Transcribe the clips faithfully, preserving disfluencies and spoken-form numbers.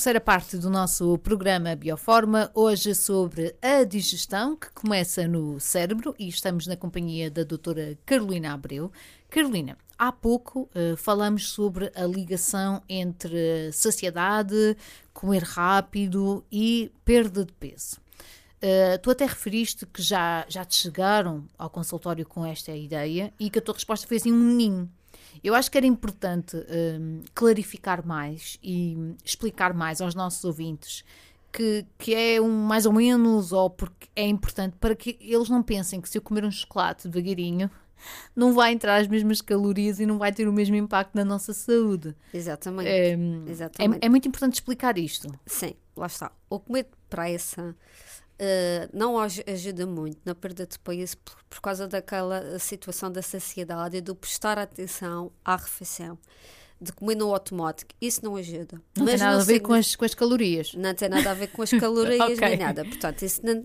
terceira parte do nosso programa Bioforma, hoje sobre a digestão, que começa no cérebro, e estamos na companhia da doutora Carolina Abreu. Carolina, há pouco uh, falamos sobre a ligação entre saciedade, comer rápido e perda de peso. Uh, tu até referiste que já, já te chegaram ao consultório com esta ideia e que a tua resposta foi assim um ninho. Eu acho que era importante um, clarificar mais e explicar mais aos nossos ouvintes que, que é um mais ou menos, ou porque é importante para que eles não pensem que se eu comer um chocolate devagarinho não vai entrar as mesmas calorias e não vai ter o mesmo impacto na nossa saúde. Exatamente. É, Exatamente. é, é muito importante explicar isto. Sim, lá está. O comer depressa Uh, não ajuda muito na perda de peso por, por causa daquela situação da saciedade e do prestar atenção à refeição, de comer no automático. Isso não ajuda. Não Mas tem nada não a ver significa... com as, com as calorias. Não tem nada a ver com as calorias Okay. nem nada. Portanto, isso não,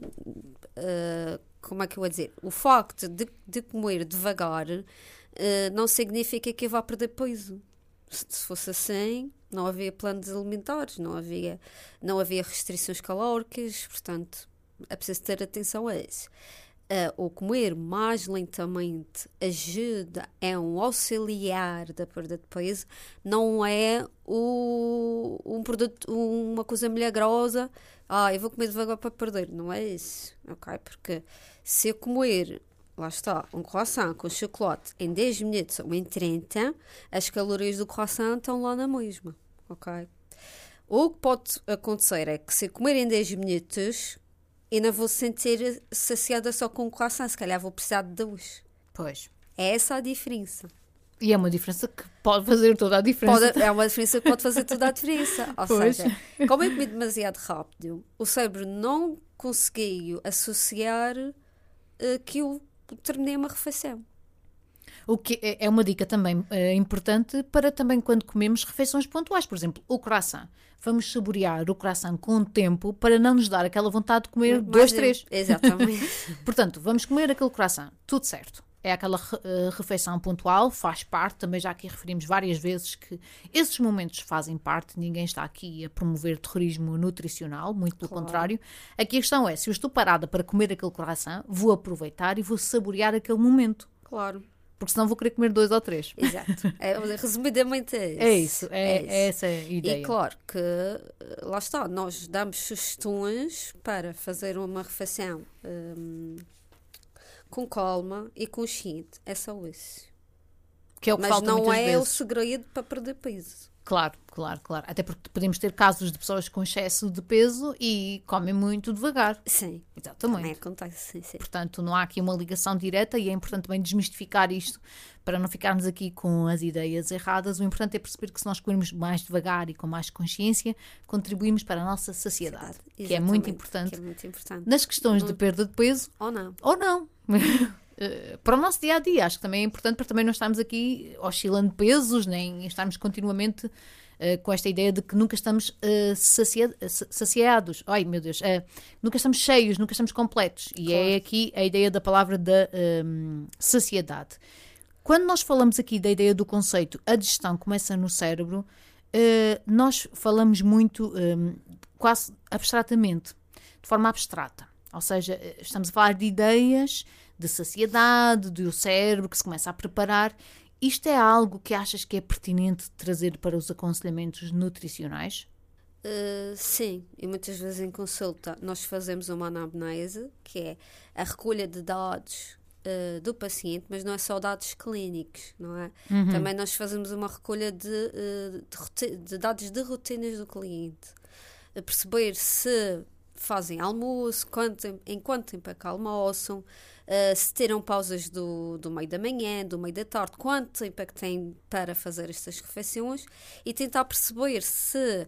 uh, como é que eu vou dizer? O facto de, de comer devagar uh, não significa que eu vá perder peso. Se, se fosse assim, não havia planos alimentares, não havia, não havia restrições calóricas, portanto é preciso ter atenção a isso. Uh, o comer mais lentamente ajuda, é um auxiliar da perda de peso, não é o, um produto, uma coisa milagrosa. Ah, eu vou comer devagar para perder. Não é isso, ok? Porque se eu comer, lá está, um croissant com chocolate em dez minutos ou em trinta, as calorias do croissant estão lá na mesma, ok? O que pode acontecer é que se eu comer em dez minutos, eu não vou sentir saciada só com o croissant, se calhar vou precisar de dois. Pois. É essa a diferença. E é uma diferença que pode fazer toda a diferença. Pode, é uma diferença que pode fazer toda a diferença. Ou Pois. seja, como eu comi demasiado rápido, o cérebro não conseguiu associar uh, que eu terminei uma refeição. O que é uma dica também é, importante para também quando comemos refeições pontuais. Por exemplo, o croissant. Vamos saborear o croissant com tempo para não nos dar aquela vontade de comer Mas, dois, três. Exatamente. Portanto, vamos comer aquele croissant. Tudo certo. É aquela uh, refeição pontual, faz parte. Também já aqui referimos várias vezes que esses momentos fazem parte. Ninguém está aqui a promover terrorismo nutricional, muito pelo Claro. contrário. Aqui a questão é, se eu estou parada para comer aquele croissant, vou aproveitar e vou saborear aquele momento. Claro. Porque senão vou querer comer dois ou três. Exato. É, resumidamente é isso. É isso, é, É isso. é essa a ideia. E claro que, lá está, nós damos sugestões para fazer uma refeição hum, com calma e consciente. É só isso. Que é o que Mas falta não muitas é o vezes. segredo para perder peso. Claro, claro, claro. Até porque podemos ter casos de pessoas com excesso de peso e comem muito devagar. Sim. Exatamente. Também acontece, sim, sim. Portanto, não há aqui uma ligação direta e é importante também desmistificar isto para não ficarmos aqui com as ideias erradas. O importante é perceber que se nós comermos mais devagar e com mais consciência, contribuímos para a nossa saciedade, que é muito Exatamente, importante que é muito importante. nas questões de Não- perda de peso Ou não. ou não. Eh, para o nosso dia-a-dia, acho que também é importante para também não estarmos aqui oscilando pesos, nem estarmos continuamente eh, com esta ideia de que nunca estamos eh, sacia- sa- saciados. Ai, meu Deus. eh, nunca estamos cheios, nunca estamos completos. E Claro. é aqui a ideia da palavra da ehm, saciedade. Quando nós falamos aqui da ideia do conceito, a digestão começa no cérebro, eh, nós falamos muito, ehm, quase abstratamente, de forma abstrata. Ou seja, eh, estamos a falar de ideias de saciedade, do cérebro que se começa a preparar. Isto é algo que achas que é pertinente trazer para os aconselhamentos nutricionais? Uh, sim, e muitas vezes em consulta nós fazemos uma anamnese, que é a recolha de dados uh, do paciente, mas não é só dados clínicos, não é? Uhum. Também nós fazemos uma recolha de, uh, de, roti- de dados de rotinas do cliente, a perceber se fazem almoço, quanto tempo- em quanto tempo é que almoçam, uh, se terão pausas do, do meio da manhã, do meio da tarde, quanto tempo é que têm para fazer estas refeições e tentar perceber se,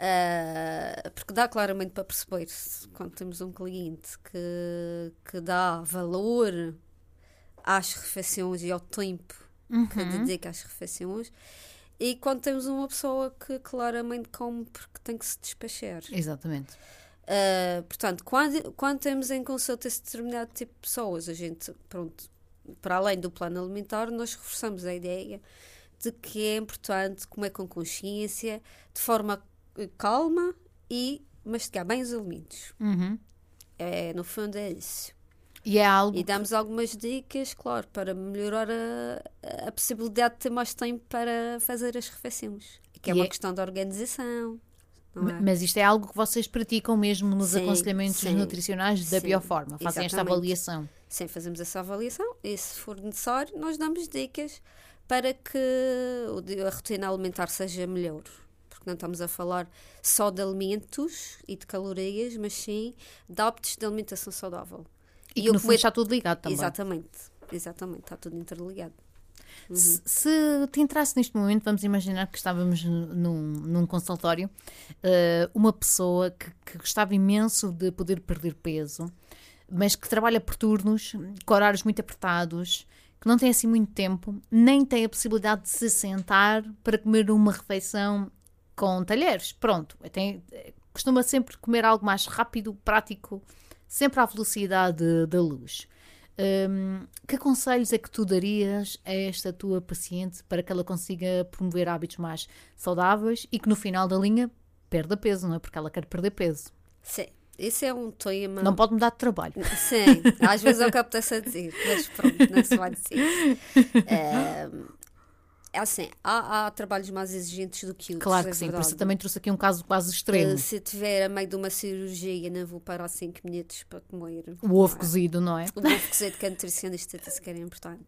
uh, porque dá claramente para perceber se, quando temos um cliente que, que dá valor às refeições e ao tempo que dedica às refeições, e quando temos uma pessoa que claramente come porque tem que se despachar. Exatamente. Uh, portanto, quando, quando temos em consulta esse determinado tipo de pessoas, a gente, pronto, para além do plano alimentar, nós reforçamos a ideia de que é importante comer com consciência, de forma calma e mastigar bem os alimentos. Uhum. É, no fundo é isso. E é algo... E damos algumas dicas, claro, para melhorar a, a possibilidade de ter mais tempo para fazer as refeições. Que é E uma é- questão de organização. Não é? Mas isto é algo que vocês praticam mesmo nos Sim, aconselhamentos sim, nutricionais da sim, Bioforma? Fazem esta exatamente. avaliação? Sim, fazemos essa avaliação e, se for necessário, nós damos dicas para que o di- a rotina alimentar seja melhor. Porque não estamos a falar só de alimentos e de calorias, mas sim de hábitos de alimentação saudável. E, E que eu no fundo comer- está tudo ligado também. Exatamente, exatamente, está tudo interligado. Se, se te entrasse neste momento, vamos imaginar que estávamos num, num consultório, eh, uma pessoa que, que gostava imenso de poder perder peso, mas que trabalha por turnos, com horários muito apertados, que não tem assim muito tempo, nem tem a possibilidade de se sentar para comer uma refeição com talheres. Pronto, tem, costuma sempre comer algo mais rápido, prático, sempre à velocidade da luz. Hum, que conselhos é que tu darias a esta tua paciente para que ela consiga promover hábitos mais saudáveis e que no final da linha perda peso, não é? Porque ela quer perder peso. Sim, isso é um tema. Não pode mudar de trabalho. Sim, às vezes é o que apetece a dizer, mas pronto, não se vai dizer. É, é assim, há, há trabalhos mais exigentes do que outros. Claro é que sim, por verdade. isso eu também trouxe aqui um caso quase extremo. Uh, se tiver a meio de uma cirurgia, não vou parar cinco minutos para comer. O ovo não é? cozido, não é? O ovo cozido, que a nutricionista disse que era importante.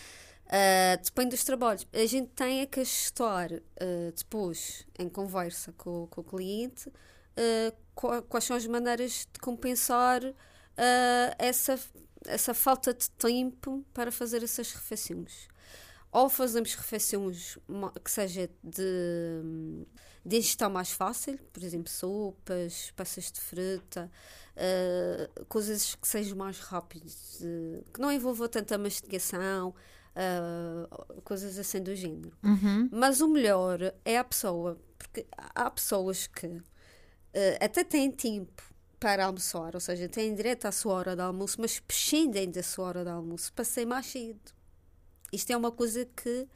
Uh, depende dos trabalhos. A gente tem é que ajustar uh, depois, em conversa com, com o cliente, uh, qua- quais são as maneiras de compensar uh, essa, essa falta de tempo para fazer essas refeições. Ou fazemos refeições ma- que seja de, de ingestão mais fácil, por exemplo, sopas, peças de fruta, uh, coisas que sejam mais rápidas, uh, que não envolvam tanta mastigação, uh, coisas assim do género. Uhum. Mas o melhor é a pessoa, porque há pessoas que uh, até têm tempo para almoçar, ou seja, têm direito à sua hora de almoço, mas prescindem da sua hora de almoço para sair mais cedo. Isto é uma coisa que uh,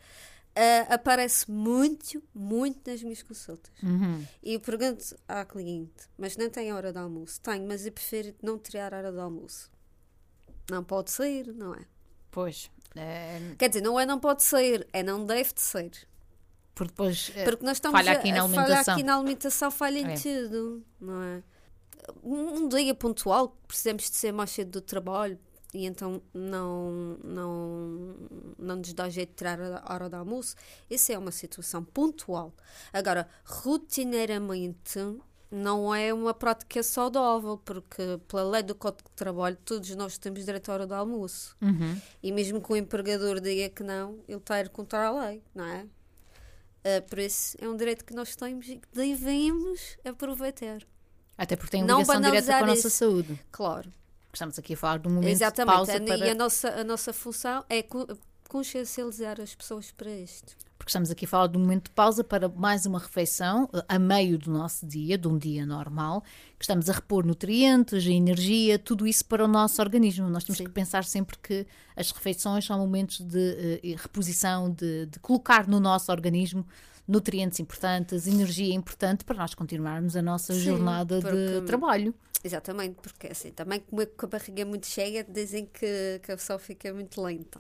aparece muito, muito nas minhas consultas. Uhum. E eu pergunto à cliente, mas não tem hora de almoço? Tenho, mas eu prefiro não tirar a hora de almoço. Não pode ser, não é? Pois. É, Quer dizer, não é não pode ser, é não deve de ser. porque depois é, Porque nós estamos falha a, aqui na a falhar alimentação. aqui na alimentação, falha em É. tudo, não é? Um, um dia pontual, precisamos de ser mais cedo do trabalho e então não, não, não nos dá jeito de tirar a hora do almoço. Essa é uma situação pontual. Agora, rotineiramente, não é uma prática saudável, porque pela lei do Código de Trabalho, todos nós temos direito à hora do almoço. Uhum. E mesmo que o empregador diga que não, ele está a ir contra a lei, não é? Uh, por isso, é um direito que nós temos e que devemos aproveitar. Até porque tem Não ligação direta com a banalizar nossa isso. saúde. Claro. Estamos aqui a falar de um momento Exatamente. de pausa A- para... E a nossa, a nossa função é co- consciencializar as pessoas para isto. Porque estamos aqui a falar de um momento de pausa para mais uma refeição a meio do nosso dia, de um dia normal, que estamos a repor nutrientes, a energia, tudo isso para o nosso organismo. Nós temos Sim. que pensar sempre que as refeições são momentos de eh, reposição, de, de colocar no nosso organismo nutrientes importantes, energia importante para nós continuarmos a nossa Sim, jornada de porque- trabalho. Exatamente, porque assim, também comer com a barriga muito cheia dizem que, que a pessoa fica muito lenta.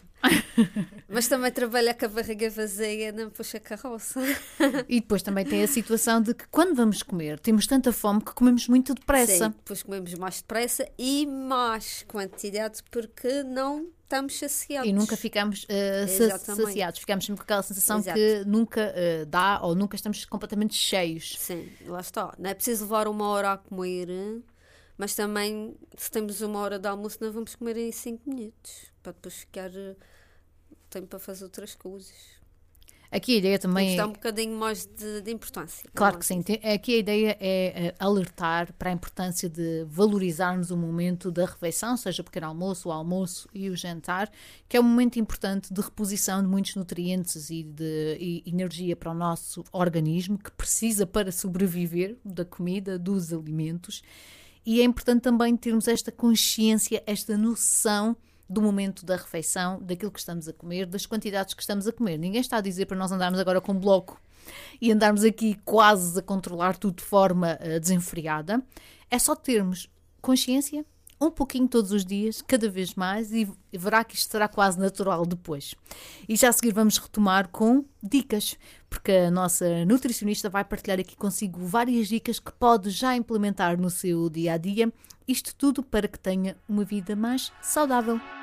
Mas também trabalhar com a barriga vazia não puxa carroça. E depois também tem a situação de que quando vamos comer, temos tanta fome que comemos muito depressa. Sim, depois comemos mais depressa e mais quantidade porque não estamos saciados. E nunca ficamos uh, sa- Exatamente. saciados, ficamos sempre com aquela sensação Exato. que nunca uh, dá ou nunca estamos completamente cheios. Sim, lá está. Não é preciso levar uma hora a comer, mas também, se temos uma hora de almoço, não vamos comer em cinco minutos, para depois ficar eh, tempo para fazer outras coisas. Aqui a ideia Temos também de é, dar um bocadinho mais de, de importância. claro não que é? sim, tem- aqui a ideia é eh, alertar para a importância de valorizarmos o momento da refeição, seja o pequeno almoço, o almoço e o jantar, que é um momento importante de reposição de muitos nutrientes e de e energia para o nosso organismo, que precisa para sobreviver da comida, dos alimentos. E é importante também termos esta consciência, esta noção do momento da refeição, daquilo que estamos a comer, das quantidades que estamos a comer. Ninguém está a dizer para nós andarmos agora com um bloco e andarmos aqui quase a controlar tudo de forma uh, desenfreada. É só termos consciência, um pouquinho todos os dias, cada vez mais, e verá que isto será quase natural depois. E já a seguir vamos retomar com dicas, porque a nossa nutricionista vai partilhar aqui consigo várias dicas que pode já implementar no seu dia-a-dia, isto tudo para que tenha uma vida mais saudável.